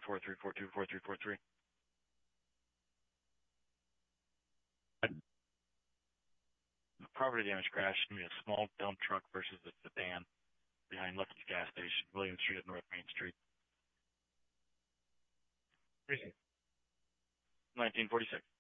43424343. Property damage crash is going to be a small dump truck versus a sedan behind Lucky's gas station, William Street at North Main Street. Reason. 1946.